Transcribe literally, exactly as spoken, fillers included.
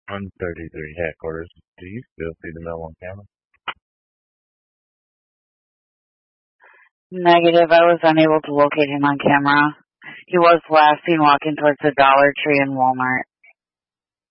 one thirty-three headquarters. Do you still see the male on camera? Negative. I was unable to locate him on camera. He was last seen walking towards the Dollar Tree and Walmart.